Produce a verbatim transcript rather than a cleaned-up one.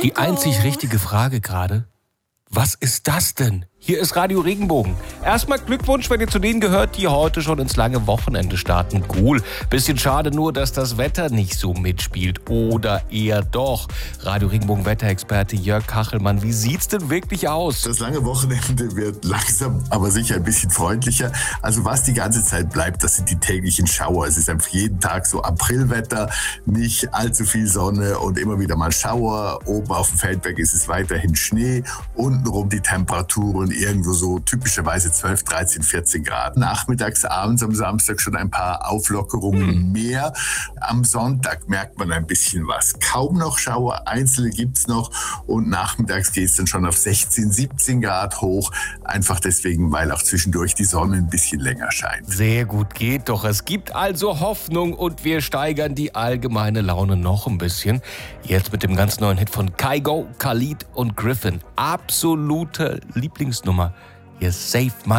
Die einzig richtige Frage gerade, was ist das denn? Hier ist Radio Regenbogen. Erstmal Glückwunsch, wenn ihr zu denen gehört, die heute schon ins lange Wochenende starten. Cool. Bisschen schade nur, dass das Wetter nicht so mitspielt. Oder eher doch. Radio Regenbogen Wetterexperte Jörg Kachelmann, wie sieht's denn wirklich aus? Das lange Wochenende wird langsam, aber sicher ein bisschen freundlicher. Also was die ganze Zeit bleibt, das sind die täglichen Schauer. Es ist einfach jeden Tag so Aprilwetter, nicht allzu viel Sonne und immer wieder mal Schauer. Oben auf dem Feldberg ist es weiterhin Schnee. Untenrum die Temperaturen irgendwo so typischerweise zwölf, dreizehn, vierzehn Grad. Nachmittags, abends am Samstag schon ein paar Auflockerungen hm. mehr. Am Sonntag merkt man ein bisschen was. Kaum noch Schauer, einzelne gibt's noch und nachmittags geht's dann schon auf sechzehn, siebzehn Grad hoch. Einfach deswegen, weil auch zwischendurch die Sonne ein bisschen länger scheint. Sehr gut, geht doch. Es gibt also Hoffnung und wir steigern die allgemeine Laune noch ein bisschen. Jetzt mit dem ganz neuen Hit von Kygo, Khalid und Griffin. Absolute Lieblingsnummer. Ihr Save My